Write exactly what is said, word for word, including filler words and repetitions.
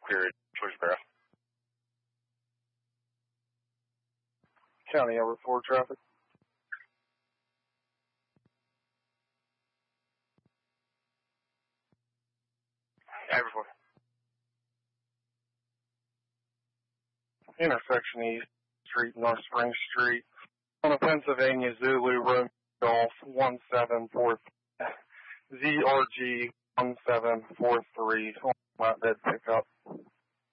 clear Georgesboro. County over four traffic. Over four. Intersection East Street, North Spring Street. On a Pennsylvania Zulu Room Golf one seven four Z R G one seven four three. Flatbed pickup.